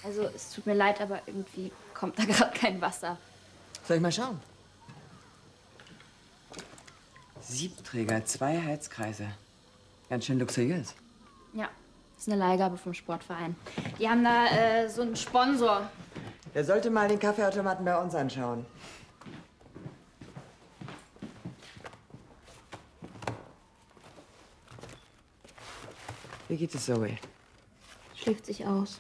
Also, es tut mir leid, aber irgendwie kommt da gerade kein Wasser. Soll ich mal schauen? Siebträger, 2 Heizkreise. Ganz schön luxuriös. Ja, das ist eine Leihgabe vom Sportverein. Die haben da so einen Sponsor. Der sollte mal den Kaffeeautomaten bei uns anschauen. Wie geht es Zoe? Schläft sich aus.